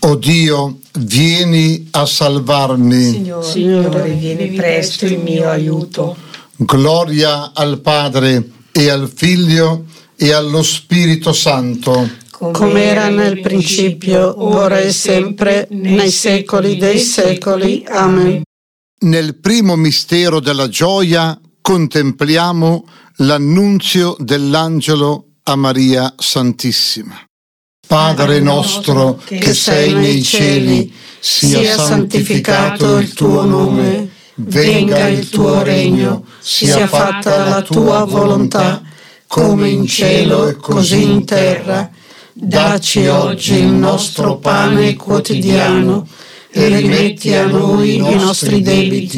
O Dio, vieni a salvarmi. Signore, vieni presto in mio aiuto. Gloria al Padre e al Figlio e allo Spirito Santo. Come era nel principio, ora e sempre, nei secoli dei secoli. Amen. Nel primo mistero della gioia contempliamo l'annunzio dell'angelo a Maria Santissima. Padre nostro che sei nei cieli, sia santificato il tuo nome, venga il tuo regno, sia fatta la tua volontà, come in cielo e così in terra. Dacci oggi il nostro pane quotidiano e rimetti a noi i nostri debiti,